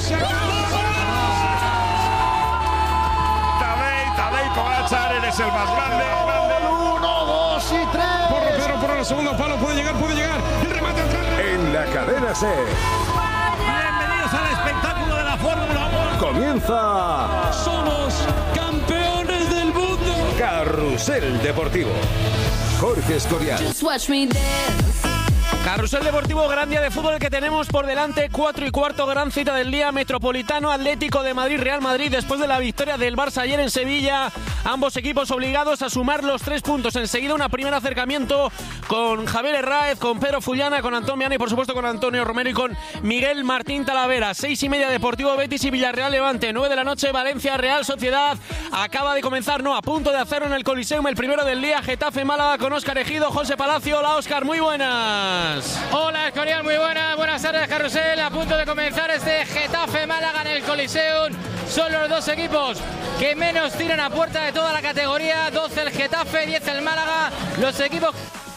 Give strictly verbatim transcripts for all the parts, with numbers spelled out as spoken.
se acabó. Tadej, Tadej Pogačar, eres el más grande. Uno, dos y tres. Porro, Pedro, Porro, el segundo palo, puede llegar, puede llegar. El remate atrás. En la cadena SER. Bienvenidos al espectáculo de la Fórmula uno. Comienza. Somos campeones del mundo. Carrusel Deportivo. Jorge Escorial. Just watch me dance. Carrusel Deportivo, gran día de fútbol el que tenemos por delante, cuatro y cuarto, gran cita del día, Metropolitano, Atlético de Madrid, Real Madrid, después de la victoria del Barça ayer en Sevilla, ambos equipos obligados a sumar los tres puntos. Enseguida un primer acercamiento con Javier Herráez, con Pedro Fullana, con Antonio Miana y por supuesto con Antonio Romero y con Miguel Martín Talavera. Seis y media, Deportivo Betis y Villarreal Levante. Nueve de la noche, Valencia Real Sociedad. Acaba de comenzar, no, a punto de hacerlo en el Coliseum, el primero del día, Getafe Málaga con Óscar Ejido, José Palacio. Hola Óscar, muy buenas. Hola Escorial, muy buenas, buenas tardes Carrusel, a punto de comenzar este Getafe Málaga en el Coliseum. Son los dos equipos que menos tiran a puerta de toda la categoría, doce el Getafe, diez el Málaga, los equipos...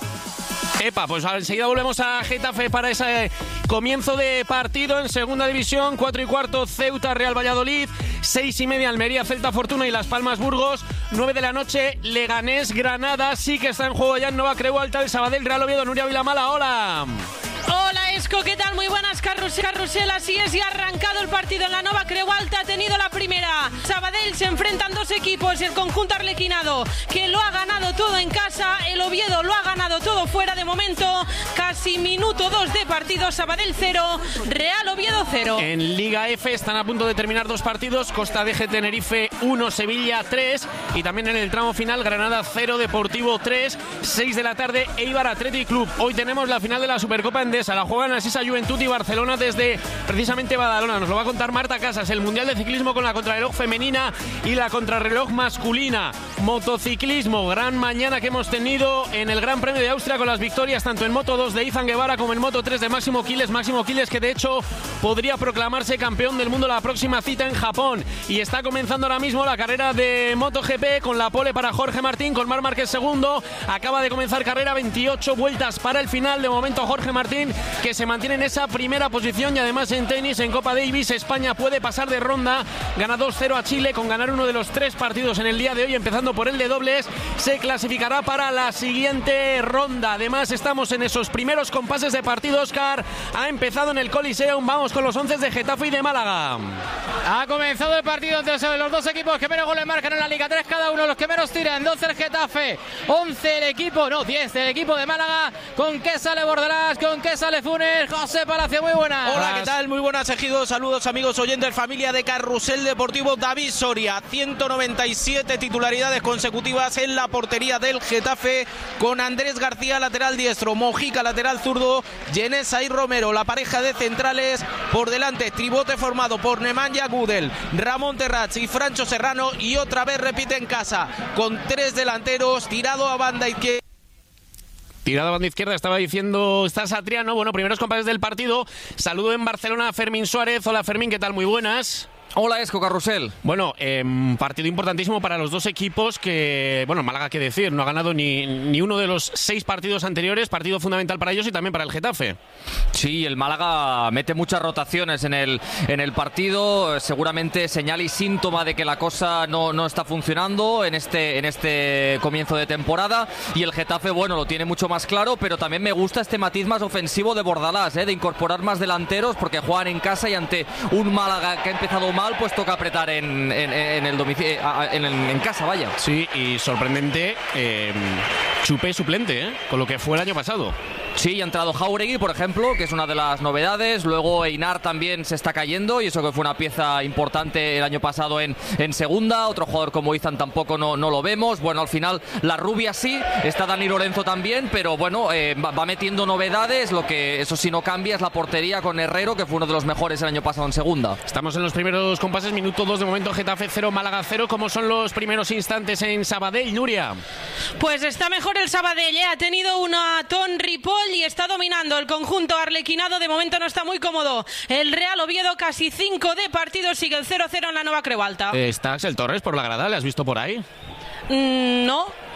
Epa, pues enseguida volvemos a Getafe para ese comienzo de partido en segunda división. Cuatro y cuarto, Ceuta Real Valladolid. Seis y media, Almería Celta Fortuna y Las Palmas Burgos. Nueve de la noche, Leganés Granada. Sí que está en juego ya en Nova Creu Alta, el Sabadell Real Oviedo. Nuria Vilamala, hola. Hola Esco, ¿qué tal? Muy buenas, Carrusel, Carrusel, así es, y ha arrancado el partido en la Nova Creu Alta, ha tenido la primera. Sabadell, se enfrentan dos equipos, el conjunto arlequinado, que lo ha ganado todo en casa, el Oviedo lo ha ganado todo fuera de momento, casi minuto dos de partido, Sabadell cero, Real Oviedo cero. En Liga F están a punto de terminar dos partidos, Costa Deje Tenerife uno, Sevilla tres, y también en el tramo final, Granada cero, Deportivo tres, seis de la tarde, Eibar Athletic Club. Hoy tenemos la final de la Supercopa Endesa, la juegan Asisa Juventud y Barcelona desde precisamente Badalona. Nos lo va a contar Marta Casas. El Mundial de Ciclismo con la contrarreloj femenina y la contrarreloj masculina. Motociclismo, gran mañana que hemos tenido en el Gran Premio de Austria con las victorias tanto en Moto dos de Izan Guevara como en Moto tres de Máximo Quiles. Máximo Quiles que de hecho podría proclamarse campeón del mundo la próxima cita en Japón. Y está comenzando ahora mismo la carrera de MotoGP con la pole para Jorge Martín, con Marc Márquez segundo. Acaba de comenzar carrera, veintiocho vueltas para el final. De momento Jorge Martín, que se mantiene en esa primera posición, y además en tenis, en Copa Davis, España puede pasar de ronda. Gana dos cero a Chile con ganar uno de los tres partidos en el día de hoy, empezando por el de dobles. Se clasificará para la siguiente ronda. Además estamos en esos primeros compases de partido. Oscar, ha empezado en el Coliseum. Vamos con los once de Getafe y de Málaga. Ha comenzado el partido entre los dos equipos que menos goles marcan en la Liga, tres cada uno, los que menos tiran. Doce el Getafe, once el equipo, no, diez el equipo de Málaga. ¿Con qué sale Bordalás? ¿Con qué sale Funes? José Palacio, muy buenas. Hola, ¿qué tal? Muy buenas, Ejido. Saludos, amigos oyentes, familia de Carrusel Deportivo. David Soria, ciento noventa y siete titularidades consecutivas en la portería del Getafe, con Andrés García, lateral diestro, Mojica, lateral zurdo, Yenesa y Romero, la pareja de centrales. Por delante, tribote formado por Nemanja Gudel, Ramón Terrats y Francho Serrano, y otra vez repite en casa, con tres delanteros, tirado a banda izquierda. Tirado a banda izquierda, estaba diciendo, está Satriano. Bueno, primeros compases del partido. Saludo en Barcelona a Fermín Suárez. Hola Fermín, ¿qué tal? Muy buenas. Hola, Esco, Carrusel. Bueno, eh, partido importantísimo para los dos equipos que, bueno, Málaga, qué decir, no ha ganado ni, ni uno de los seis partidos anteriores, partido fundamental para ellos y también para el Getafe. Sí, el Málaga mete muchas rotaciones en el, en el partido, seguramente señal y síntoma de que la cosa no, no está funcionando en este, en este comienzo de temporada, y el Getafe, bueno, lo tiene mucho más claro, pero también me gusta este matiz más ofensivo de Bordalás, ¿eh? de incorporar más delanteros, porque juegan en casa y ante un Málaga que ha empezado mal, pues toca apretar en, en, en el domicilio, en, en, en casa, vaya. Sí, y sorprendente, eh, Chupé suplente, ¿eh? con lo que fue el año pasado. Sí, ha entrado Jauregui, por ejemplo, que es una de las novedades. Luego Einar también se está cayendo, y eso que fue una pieza importante el año pasado en, en segunda. Otro jugador como Izan tampoco no, no lo vemos. Bueno, al final la rubia sí, está Dani Lorenzo también, pero bueno, eh, va, va metiendo novedades. Lo que eso sí no cambia es la portería con Herrero, que fue uno de los mejores el año pasado en segunda. Estamos en los primeros compases, minuto dos de momento, Getafe cero, Málaga cero. ¿Cómo son los primeros instantes en Sabadell, Nuria? Pues está mejor el Sabadell, ¿eh? Ha tenido una Ton Ripoll y está dominando el conjunto arlequinado. De momento no está muy cómodo el Real Oviedo, casi cinco de partido, sigue el cero cero en la Nova Creu Alta. ¿Está Axel Torres por la grada? ¿Le has visto por ahí? Mm, no.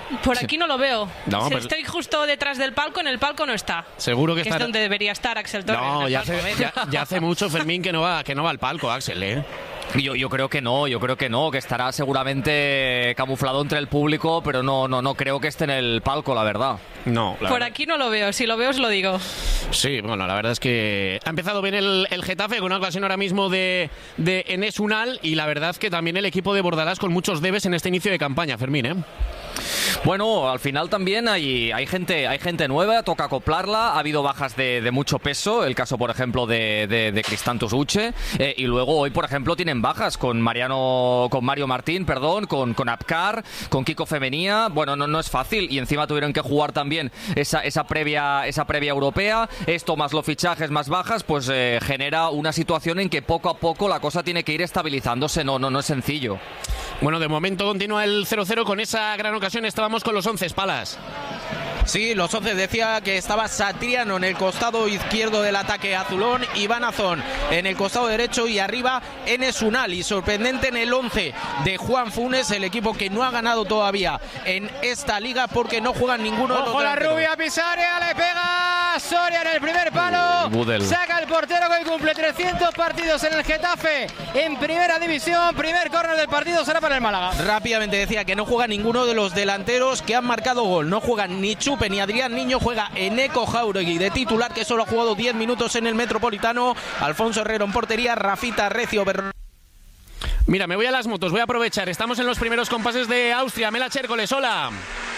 Por aquí no lo veo. No, Si pues- Estoy justo detrás del palco, en el palco no está. Seguro que Que está... es donde debería estar Axel Torres. en No, el ya palco, hace, ¿ves? ya, ya hace mucho, Fermín, que no va, que no va al palco, Axel, ¿eh? Yo, yo creo que no, yo creo que no, que estará seguramente camuflado entre el público, pero no, no, no creo que esté en el palco, la verdad. No, la Por verdad. aquí no lo veo. Si lo veo, os lo digo. Sí, bueno, la verdad es que ha empezado bien el, el Getafe con una ocasión ahora mismo de, de Enes Unal y la verdad que también el equipo de Bordalás con muchos debes en este inicio de campaña, Fermín, ¿eh? Bueno, al final también hay, hay gente hay gente nueva, toca acoplarla, ha habido bajas de, de mucho peso, el caso por ejemplo de, de, de Cristantus Uche, eh, y luego hoy por ejemplo tienen bajas con Mariano, con Mario Martín, perdón, con, con Apcar, con Kiko Femenía, bueno, no, no es fácil, y encima tuvieron que jugar también esa, esa previa esa previa europea, esto más los fichajes más bajas, pues eh, genera una situación en que poco a poco la cosa tiene que ir estabilizándose, no, no, no es sencillo. Bueno, de momento continúa el cero cero con esa gran ocasión, estábamos con los once, Palas. Sí, los once decía que estaba Satriano en el costado izquierdo del ataque azulón, Iván Azón en el costado derecho y arriba Enes Unal. Y sorprendente en el once de Juan Funes, el equipo que no ha ganado todavía en esta liga porque no juegan ninguno de los Ojo la delanteros. rubia, Pisaria, le pega Soria en el primer palo. Budel. Saca el portero que hoy cumple trescientos partidos en el Getafe en primera división. Primer córner del partido será para el Málaga. Rápidamente decía que no juega ninguno de los delanteros que han marcado gol. No juegan ni Chupe ni Adrián Niño, juega Eneco Jauregui de titular, que solo ha jugado diez minutos en el Metropolitano. Alfonso Herrero en portería, Rafita Recio Berro. Mira, me voy a las motos, voy a aprovechar, estamos en los primeros compases de Austria, Mela Chércoles, hola.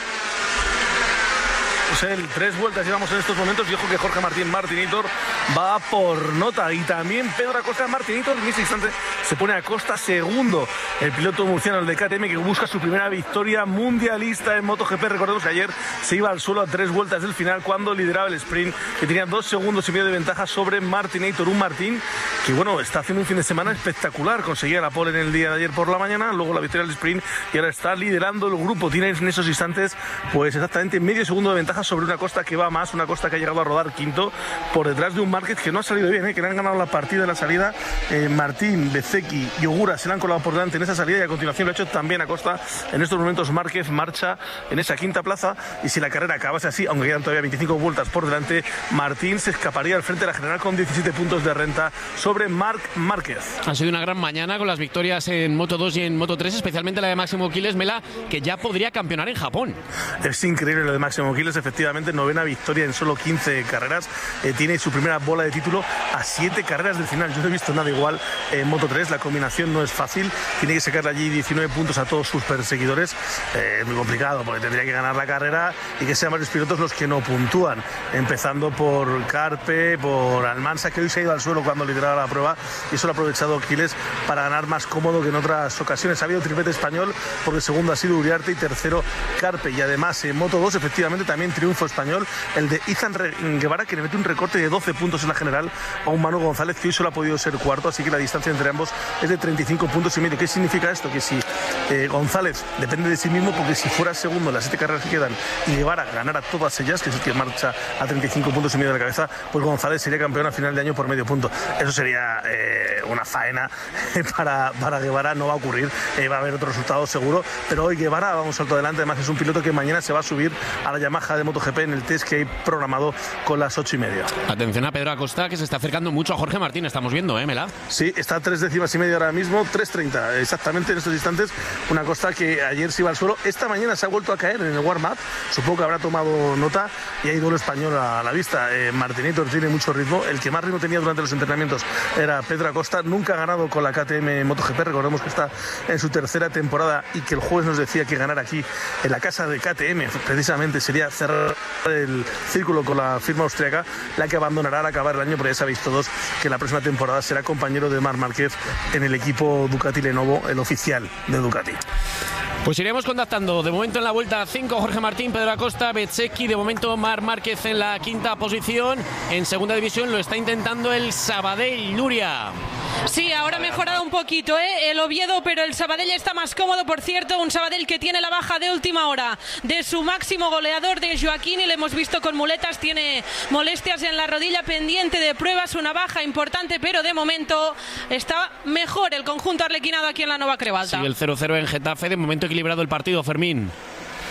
El tres vueltas llevamos en estos momentos y ojo que Jorge Martín Martinitor va por nota y también Pedro Acosta Martinitor en ese instante se pone a Costa segundo, el piloto murciano, el de K T M, que busca su primera victoria mundialista en MotoGP. Recordemos que ayer se iba al suelo a tres vueltas del final cuando lideraba el sprint, que tenía dos segundos y medio de ventaja sobre Martinitor, un Martín que bueno, está haciendo un fin de semana espectacular, conseguía la pole en el día de ayer por la mañana, luego la victoria del sprint y ahora está liderando el grupo, tiene en esos instantes pues exactamente medio segundo de ventaja sobre una Costa que va más, una Costa que ha llegado a rodar quinto por detrás de un Márquez que no ha salido bien, ¿eh? Que le han ganado la partida de la salida. eh, Martín, Bezeki y Ogura se le han colado por delante en esa salida y a continuación lo ha hecho también a Costa. En estos momentos Márquez marcha en esa quinta plaza y si la carrera acabase así, aunque quedan todavía veinticinco vueltas por delante, Martín se escaparía al frente de la general con diecisiete puntos de renta sobre Marc Márquez. Ha sido una gran mañana con las victorias en Moto dos y en Moto tres, especialmente la de Máximo Quiles, Mela, que ya podría campeonar en Japón. Es increíble lo de Máximo Quiles, efectivamente, novena victoria en solo quince carreras, eh, tiene su primera bola de título a siete carreras del final. Yo no he visto nada igual en Moto tres, la combinación no es fácil, tiene que sacarle allí diecinueve puntos a todos sus perseguidores, eh, es muy complicado porque tendría que ganar la carrera y que sean varios pilotos los que no puntúan, empezando por Carpe, por Almansa, que hoy se ha ido al suelo cuando lideraba la prueba y eso lo ha aprovechado Quiles para ganar más cómodo que en otras ocasiones. Ha habido triplete español porque segundo ha sido Uriarte y tercero Carpe, y además en Moto dos efectivamente también triunfo español, el de Izan Guevara, que le mete un recorte de doce puntos en la general a un Manu González que hoy solo ha podido ser cuarto, así que la distancia entre ambos es de treinta y cinco puntos y medio. ¿Qué significa esto? Que si eh, González depende de sí mismo, porque si fuera segundo en las siete carreras que quedan y Guevara ganara todas ellas, que es el que marcha a treinta y cinco puntos y medio de la cabeza, pues González sería campeón a final de año por medio punto. Eso sería eh, una faena para, para Guevara, no va a ocurrir, eh, va a haber otro resultado seguro, pero hoy Guevara va un salto adelante. Además es un piloto que mañana se va a subir a la Yamaha de MotoGP en el test que hay programado con las ocho y media. Atención a Pedro Acosta, que se está acercando mucho a Jorge Martín, estamos viendo, ¿eh, Mela? Sí, está a tres décimas y media ahora mismo, tres treinta exactamente en estos instantes. Una Costa que ayer se iba al suelo, esta mañana se ha vuelto a caer en el warm-up, supongo que habrá tomado nota y hay duelo español a la vista. eh, Martinito tiene mucho ritmo, el que más ritmo tenía durante los entrenamientos era Pedro Acosta, nunca ha ganado con la K T M MotoGP, recordemos que está en su tercera temporada y que el jueves nos decía que ganar aquí en la casa de K T M precisamente sería cerrar el círculo con la firma austríaca, la que abandonará al acabar el año, pero ya sabéis todos que la próxima temporada será compañero de Marc Márquez en el equipo Ducati Lenovo, el oficial de Ducati. Pues iremos contactando. De momento en la vuelta cinco, Jorge Martín, Pedro Acosta, Bezzecchi. De momento Marc Márquez en la quinta posición. En segunda división lo está intentando el Sabadell, Nuria. Sí, ahora ha mejorado un poquito, ¿eh? El Oviedo, pero el Sabadell está más cómodo, por cierto. Un Sabadell que tiene la baja de última hora de su máximo goleador, de Joaquín, y le hemos visto con muletas. Tiene molestias en la rodilla, pendiente de pruebas, una baja importante, pero de momento está mejor el conjunto arlequinado aquí en la Nova Creu Alta. Sí, el cero cero en Getafe. De momento equilibrado el partido, Fermín.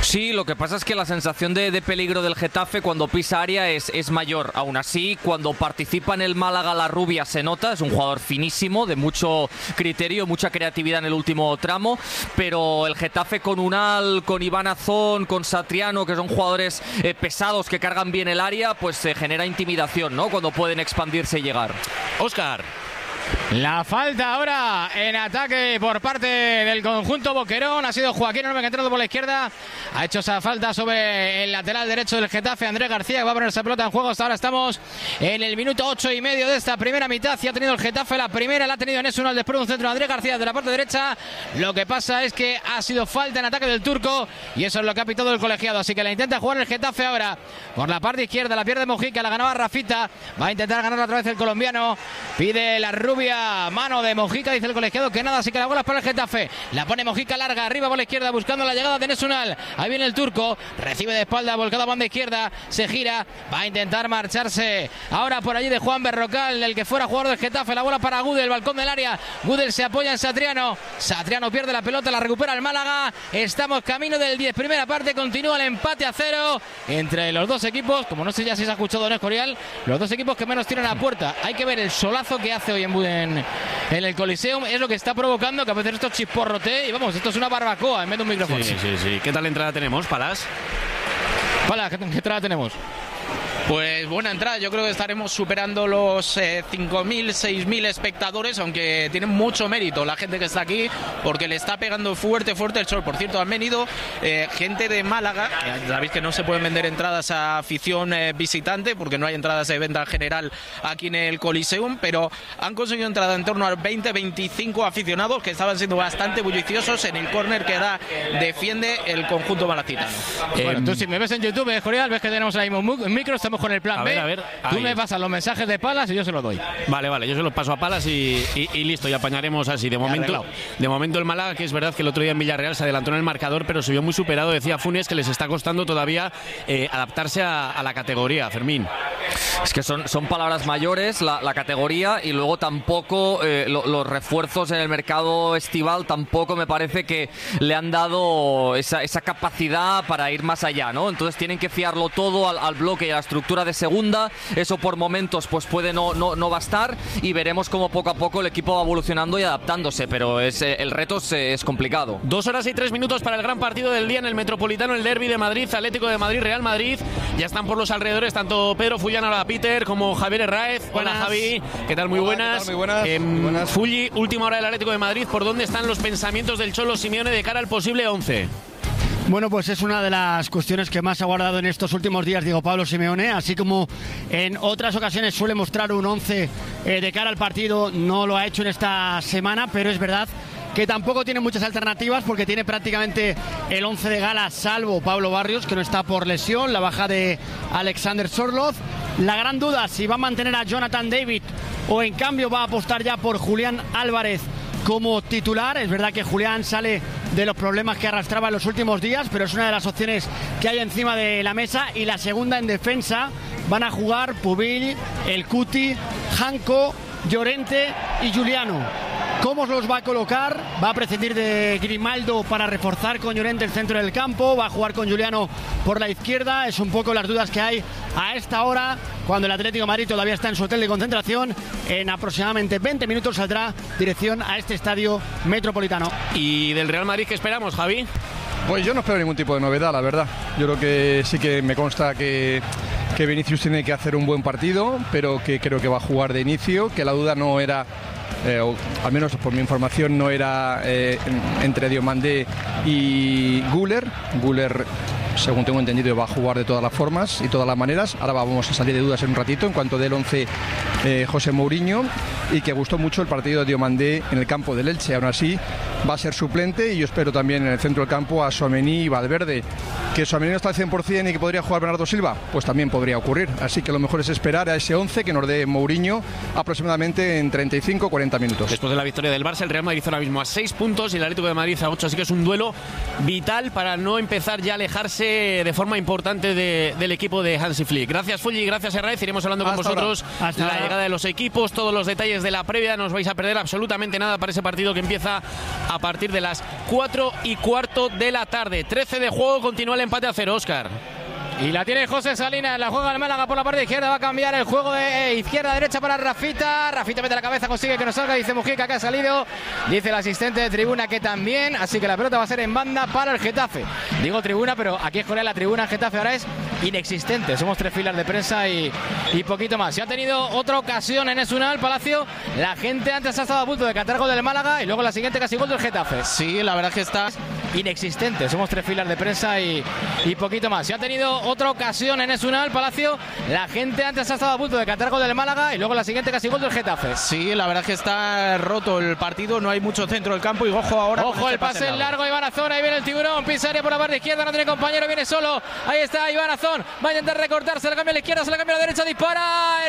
Sí, lo que pasa es que la sensación de, de peligro del Getafe cuando pisa área es, es mayor. Aún así, cuando participa en el Málaga la Rubia se nota, es un jugador finísimo, de mucho criterio, mucha creatividad en el último tramo, pero el Getafe con Unal, con Iván Azón, con Satriano, que son jugadores eh, pesados que cargan bien el área, pues se genera intimidación, ¿no? Cuando pueden expandirse y llegar. Óscar. La falta ahora en ataque por parte del conjunto Boquerón. Ha sido Joaquín Enorme que ha entrado por la izquierda. Ha hecho esa falta sobre el lateral derecho del Getafe, Andrés García, que va a poner esa pelota en juego. Hasta ahora estamos en el minuto ocho y medio de esta primera mitad. Y ha tenido el Getafe la primera, la ha tenido en Unal, después un centro de Andrés García de la parte derecha. Lo que pasa es que ha sido falta en ataque del turco y eso es lo que ha pitado el colegiado. Así que la intenta jugar el Getafe ahora por la parte izquierda. La pierde Mojica, la ganaba Rafita. Va a intentar ganar otra vez el colombiano. Pide la rubia mano de Mojica, dice el colegiado que nada, así que la bola es para el Getafe. La pone Mojica larga, arriba por la izquierda, buscando la llegada de Unal. Ahí viene el turco, recibe de espalda, volcada banda izquierda, se gira, va a intentar marcharse ahora por allí de Juan Berrocal, el que fuera jugador del Getafe. La bola para Gudel, balcón del área. Gudel se apoya en Satriano. Satriano pierde la pelota, la recupera el Málaga. Estamos camino del diez, primera parte, continúa el empate a cero entre los dos equipos. Como no sé ya si se ha escuchado Don Escorial, los dos equipos que menos tiran a puerta. Hay que ver el solazo que hace hoy en, en, en el Coliseum, es lo que está provocando que a veces esto chisporrote y vamos, esto es una barbacoa en vez de un micrófono. Sí, sí, sí. ¿Qué tal entrada tenemos, Palas? Palas, ¿qué, qué entrada tenemos? Pues buena entrada, yo creo que estaremos superando los eh, cinco mil, seis mil espectadores, aunque tiene mucho mérito la gente que está aquí, porque le está pegando fuerte, fuerte el sol. Por cierto, han venido eh, gente de Málaga, eh, sabéis que no se pueden vender entradas a afición eh, visitante, porque no hay entradas de venta general aquí en el Coliseum, pero han conseguido entrada en torno a veinte, veinticinco aficionados que estaban siendo bastante bulliciosos en el córner que da, defiende el conjunto malacitano. Eh, bueno, tú si me ves en YouTube, Escorial, ves que tenemos ahí un micro, estamos con el plan a B. Ver, a ver, tú me pasas los mensajes de Palas y yo se los doy. Vale, vale, yo se los paso a Palas y, y, y listo, y apañaremos así. De momento, de momento el Málaga, que es verdad que el otro día en Villarreal se adelantó en el marcador, pero se vio muy superado. Decía Funes que les está costando todavía eh, adaptarse a, a la categoría, Fermín. Es que son, son palabras mayores, la, la categoría, y luego tampoco eh, lo, los refuerzos en el mercado estival tampoco me parece que le han dado esa, esa capacidad para ir más allá, ¿no? Entonces tienen que fiarlo todo al, al bloque y a la estructura de segunda. Eso por momentos pues puede no, no, no bastar, y veremos cómo poco a poco el equipo va evolucionando y adaptándose, pero es, el reto es, es complicado. Dos horas y tres minutos para el gran partido del día en el Metropolitano, el derbi de Madrid, Atlético de Madrid, Real Madrid. Ya están por los alrededores tanto Pedro Fullana, hola Peter, como Javier Herráez. Hola Javi, ¿qué tal? Muy Hola, buenas. ¿qué tal? Muy buenas. Eh, Muy buenas. Fulli, última hora del Atlético de Madrid, ¿por dónde están los pensamientos del Cholo Simeone de cara al posible once? Bueno, pues es una de las cuestiones que más ha guardado en estos últimos días Diego Pablo Simeone, así como en otras ocasiones suele mostrar un once eh, de cara al partido, no lo ha hecho en esta semana, pero es verdad que tampoco tiene muchas alternativas porque tiene prácticamente el once de gala, salvo Pablo Barrios, que no está por lesión, la baja de Alexander Sorloth. La gran duda si va a mantener a Jonathan David o en cambio va a apostar ya por Julián Álvarez como titular. Es verdad que Julián sale de los problemas que arrastraba en los últimos días, pero es una de las opciones que hay encima de la mesa. Y la segunda en defensa van a jugar Pubil, El Cuti, Janko, Llorente y Juliano. ¿Cómo los va a colocar? Va a prescindir de Grimaldo para reforzar con Llorente el centro del campo, va a jugar con Juliano por la izquierda. Es un poco las dudas que hay a esta hora, cuando el Atlético de Madrid todavía está en su hotel de concentración. En aproximadamente veinte minutos saldrá dirección a este estadio Metropolitano. ¿Y del Real Madrid qué esperamos, Javi? Pues yo no espero ningún tipo de novedad, la verdad. Yo creo que sí que me consta que, que Vinicius tiene que hacer un buen partido, pero que creo que va a jugar de inicio, que la duda no era... Eh, o, al menos por mi información no era eh, entre Diomandé y Güler. Güler, según tengo entendido, va a jugar de todas las formas y todas las maneras. Ahora vamos a salir de dudas en un ratito en cuanto del once eh, José Mourinho, y que gustó mucho el partido de Diomandé en el campo del Elche. Aún así va a ser suplente, y yo espero también en el centro del campo a Tchouaméni y Valverde, ¿Que Suamení no está al cien por ciento y que podría jugar Bernardo Silva? Pues también podría ocurrir. Así que lo mejor es esperar a ese once que nos dé Mourinho aproximadamente en treinta y cinco a cuarenta minutos. Después de la victoria del Barça, el Real Madrid ahora mismo a seis puntos y el Atlético de Madrid a ocho. Así que es un duelo vital para no empezar ya a alejarse de forma importante de, del equipo de Hansi Flick. Gracias, Fulli, gracias, Herraiz. Iremos hablando con Hasta vosotros Hasta la ahora. llegada de los equipos, todos los detalles de la previa. No os vais a perder absolutamente nada para ese partido que empieza a partir de las cuatro y cuarto de la tarde. trece de juego, continúa el empate a cero, Óscar. Y la tiene José Salinas, la juega el Málaga por la parte izquierda, va a cambiar el juego de izquierda a derecha para Rafita. Rafita mete la cabeza, consigue que no salga, dice Mujica que ha salido, dice el asistente de tribuna que también, así que la pelota va a ser en banda para el Getafe. Digo tribuna, pero aquí es con él, la tribuna en Getafe ahora es inexistente, somos tres filas de prensa y, y poquito más. Si ha tenido otra ocasión en Esunal Palacio, la gente antes ha estado a punto de cantar gol del Málaga y luego la siguiente casi gol del Getafe. Sí, la verdad es que está inexistente, somos tres filas de prensa y, y poquito más. Si ha tenido otra ocasión en Esunal Palacio, la gente antes ha estado a punto de cantar gol del Málaga y luego la siguiente casi gol del Getafe. Sí, la verdad es que está roto el partido, no hay mucho centro del campo y ojo ahora. Ojo este el pase, pase largo, Iván Azón, ahí viene el tiburón, pisa área por la parte izquierda, no tiene compañero, viene solo, ahí está Iván Azón, va a intentar recortar, se la cambia a la izquierda, se la cambia a la derecha, dispara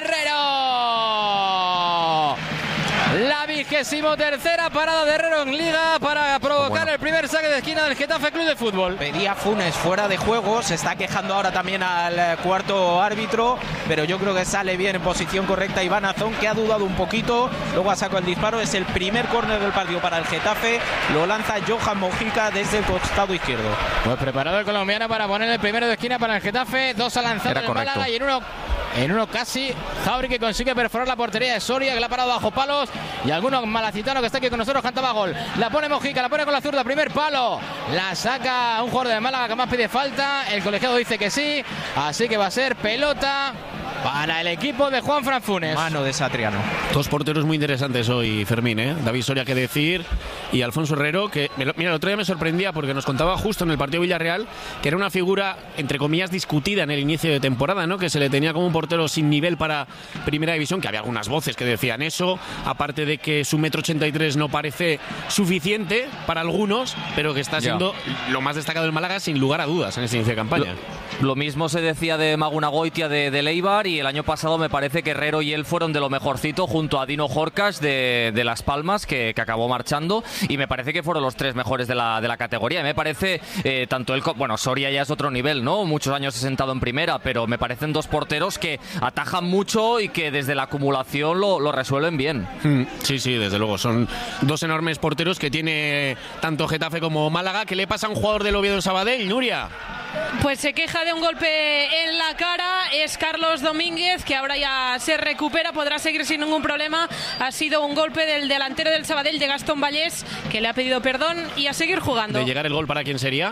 Herrero. La vigésimo tercera parada de Herrero en Liga para provocar bueno. el primer saque de esquina del Getafe Club de Fútbol. Pedía Funes fuera de juego, se está quejando ahora también al cuarto árbitro, pero yo creo que sale bien en posición correcta Iván Azón, que ha dudado un poquito, luego ha sacado el disparo, es el primer córner del partido para el Getafe, lo lanza Johan Mojica desde el costado izquierdo. Pues preparado el colombiano para poner el primero de esquina para el Getafe, dos a lanzar el Málaga y en uno En uno casi, Jauregui que consigue perforar la portería de Soria, que la ha parado bajo palos. Y alguno malacitano que está aquí con nosotros cantaba gol. La pone Mojica, la pone con la zurda, primer palo. La saca un jugador de Málaga que más pide falta. El colegiado dice que sí. Así que va a ser pelota para el equipo de Juan Fran Funes. Mano de Satriano. Dos porteros muy interesantes hoy, Fermín, ¿eh? David Soria, que decir, y Alfonso Herrero, que, mira, el otro día me sorprendía porque nos contaba justo en el partido Villarreal que era una figura, entre comillas, discutida en el inicio de temporada, ¿no? Que se le tenía como un portero sin nivel para Primera División, que había algunas voces que decían eso, aparte de que su metro ochenta y tres no parece suficiente para algunos, pero que está siendo ya lo más destacado del Málaga sin lugar a dudas en este inicio de campaña. Lo, lo mismo se decía de Maguna Goitia de, de Leibar, y el año pasado me parece que Herrero y él fueron de lo mejorcito junto a Dino Jorcas de, de Las Palmas, que, que acabó marchando, y me parece que fueron los tres mejores de la, de la categoría. Me parece eh, tanto él, bueno, Soria ya es otro nivel, ¿no? Muchos años he sentado en primera, pero me parecen dos porteros que atajan mucho y que desde la acumulación lo, lo resuelven bien. Sí, sí, desde luego. Son dos enormes porteros que tiene tanto Getafe como Málaga. ¿Qué le pasa a un jugador del Oviedo en Sabadell, Nuria? Pues se queja de un golpe en la cara, es Carlos Domínguez, que ahora ya se recupera, podrá seguir sin ningún problema. Ha sido un golpe del delantero del Sabadell, de Gastón Vallés, que le ha pedido perdón y a seguir jugando. ¿De llegar el gol para quién sería?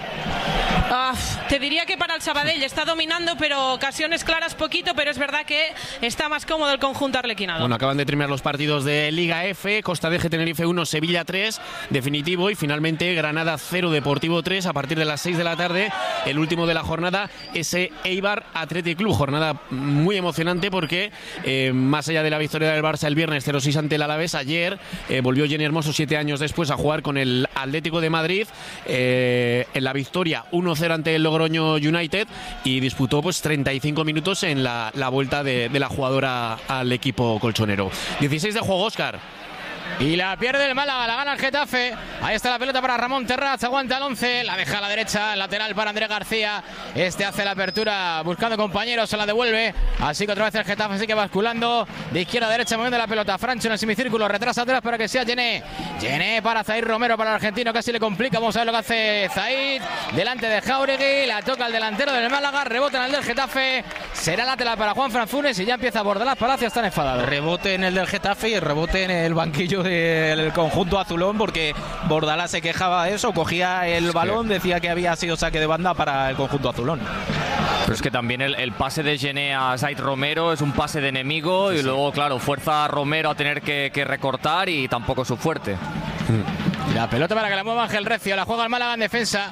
Ah, te diría que para el Sabadell está dominando, pero ocasiones claras poquito, pero es verdad que está más cómodo el conjunto arlequinado. Bueno, acaban de terminar los partidos de Liga F, Costa de G Tenerife uno, Sevilla tres, definitivo, y finalmente Granada cero, Deportivo tres, a partir de las seis de la tarde, el último de la jornada, ese Eibar Athletic Club. Jornada muy emocionante porque eh, más allá de la victoria del Barça el viernes cero seis ante el Alavés, ayer eh, volvió Jenny Hermoso siete años después a jugar con el Atlético de Madrid eh, en la victoria uno cero ante el Logroño United, y disputó pues treinta y cinco minutos en la, la vuelta de, de la jugadora al equipo colchonero. dieciséis de juego, Óscar. Y la pierde el Málaga, la gana el Getafe. Ahí está la pelota para Ramón Terraz, aguanta el once, la deja a la derecha, lateral para Andrés García. Este hace la apertura buscando compañeros, se la devuelve. Así que otra vez el Getafe sigue basculando de izquierda a derecha, moviendo la pelota. Francho en el semicírculo, retrasa atrás para que sea Gené. Gené para Zaid Romero, para el argentino, casi le complica. Vamos a ver lo que hace Zaid. Delante de Jauregui, la toca el delantero del Málaga, rebota en el del Getafe. Será lateral para Juan Fran Funes y ya empieza a Bordalás Palacio, están enfadados. Rebote en el del Getafe y rebote en el banquillo del conjunto azulón, porque Bordalás se quejaba de eso, cogía el es balón, que... decía que había sido saque de banda para el conjunto azulón. Pero es que también el, el pase de Gené a Zaid Romero es un pase de enemigo, sí, y sí. luego, claro, fuerza a Romero a tener que, que recortar y tampoco es su fuerte. La pelota para que la mueva Ángel Recio, la juega el Málaga en defensa.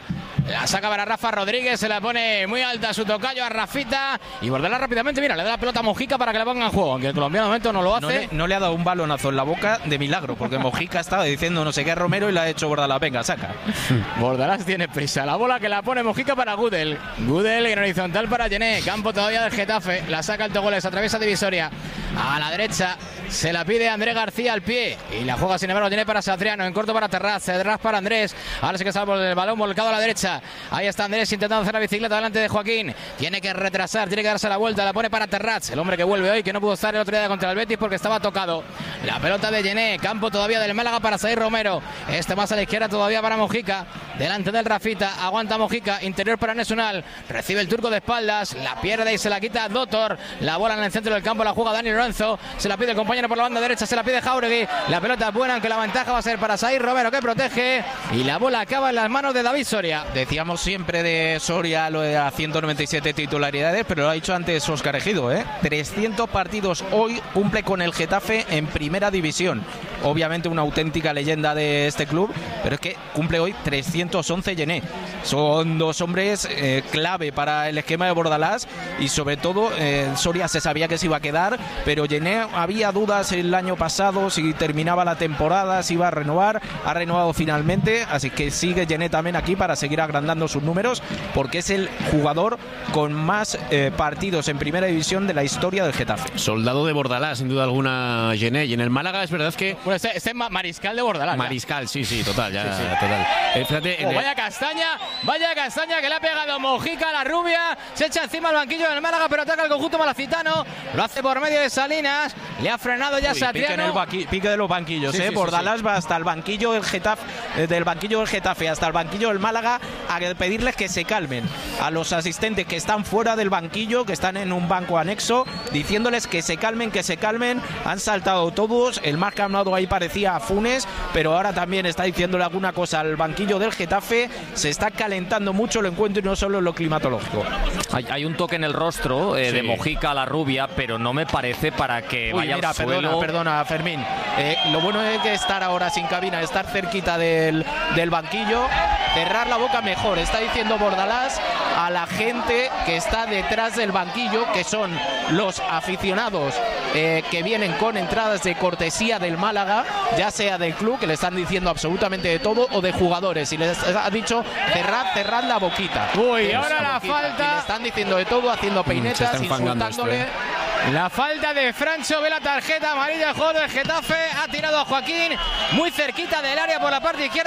La saca para Rafa Rodríguez, se la pone muy alta a su tocayo, a Rafita. Y Bordalás rápidamente, mira, le da la pelota a Mojica para que la ponga en juego. Aunque el colombiano de momento no lo hace. No le, no le ha dado un balonazo en la boca de milagro, porque Mojica estaba diciendo no sé qué a Romero y le ha hecho Bordalás. Venga, saca. Bordalás tiene prisa. La bola que la pone Mojica para Gudel. Gudel en horizontal para Yené. Campo todavía del Getafe. La saca el Togoles, atraviesa Divisoria. A la derecha se la pide Andrés García al pie. Y la juega sin embargo Yené para Satriano. En corto para Terraz. Terraz para Andrés. Ahora sí que sale el balón volcado a la derecha. Ahí está Andrés intentando hacer la bicicleta delante de Joaquín. Tiene que retrasar, tiene que darse la vuelta. La pone para Terraz. El hombre que vuelve hoy, que no pudo estar el otro día contra el Betis porque estaba tocado. La pelota de Yené. Campo todavía del Málaga para Said Romero. Este más a la izquierda todavía para Mojica. Delante del Rafita. Aguanta Mojica. Interior para Nesunal. Recibe el turco de espaldas. La pierde y se la quita Dotor. La bola en el centro del campo la juega Dani Lorenzo. Se la pide el compañero por la banda derecha. Se la pide Jauregui. La pelota es buena, aunque la ventaja va a ser para Said Romero, que protege. Y la bola acaba en las manos de David Soria. Decíamos siempre de Soria lo de las ciento noventa y siete titularidades, pero lo ha dicho antes Óscar Ejido, ¿eh? trescientos partidos hoy cumple con el Getafe en primera división. Obviamente una auténtica leyenda de este club, pero es que cumple hoy trescientos once Yené. Son dos hombres eh, clave para el esquema de Bordalás y sobre todo eh, Soria se sabía que se iba a quedar, pero Yené había dudas el año pasado si terminaba la temporada, si iba a renovar. Ha renovado finalmente, así que sigue Yené también aquí para seguir agrandando sus números, porque es el jugador con más eh, partidos en primera división de la historia del Getafe. Soldado de Bordalás, sin duda alguna, Yené. Y en el Málaga es verdad que... Pues este, este es mariscal de Bordalás. Mariscal, sí, sí, total, ya, sí, sí. total. Eh, fíjate, oh, el... vaya castaña, vaya castaña que le ha pegado Mojica a la rubia. Se echa encima el banquillo del Málaga, pero ataca el conjunto malacitano. Lo hace por medio de Salinas. Le ha frenado ya Uy, Satriano. Pique, en el baqui, pique de los banquillos, sí, ¿eh? Sí, Bordalás sí, sí. va hasta el banquillo del Getafe, eh, del banquillo del Getafe hasta el banquillo del Málaga a pedirles que se calmen. A los asistentes que están fuera del banquillo, que están en un banco anexo, diciéndoles que se calmen, que se calmen. Han saltado todos. El más calmado ahí parecía a Funes, pero ahora también está diciéndole alguna cosa al banquillo del Getafe. Se está calentando mucho el encuentro y no solo en lo climatológico. Hay, hay un toque en el rostro eh, sí. de Mojica a la rubia, pero no me parece para que Uy, vaya mira, al suelo. Perdona, perdona, Fermín. Eh, lo bueno es que estar ahora sin cabina, estar cerquita del, del banquillo, cerrar la boca mejor. Está diciendo Bordalás a la gente que está detrás del banquillo, que son los aficionados eh, que vienen con entradas de cortesía del Málaga, ya sea del club, que le están diciendo absolutamente de todo, o de jugadores. Y les ha dicho cerrad, cerrad la boquita. Uy, Pero ahora la boquita. falta. Y le están diciendo de todo, haciendo peinetas, insultándole. Esto, ¿eh? La falta de Francho, ve la tarjeta amarilla, el jugador del Getafe, ha tirado a Joaquín muy cerquita del área por la parte izquierda.